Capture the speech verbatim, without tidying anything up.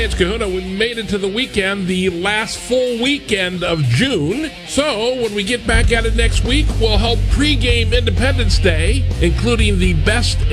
it's Kahuna. We made it to the weekend, the last full weekend of June. So when we get back at it next week, we'll help pregame Independence Day, including the best